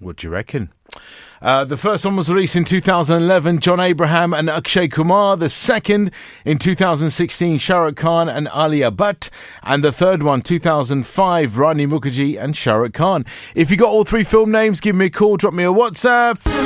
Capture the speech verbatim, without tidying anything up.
What do you reckon? Uh, the first one was released in two thousand eleven, John Abraham and Akshay Kumar. The second in two thousand sixteen, Shah Rukh Khan and Alia Bhatt. And the third one, two thousand five, Rani Mukherjee and Shah Rukh Khan. If you got all three film names, give me a call, drop me a WhatsApp.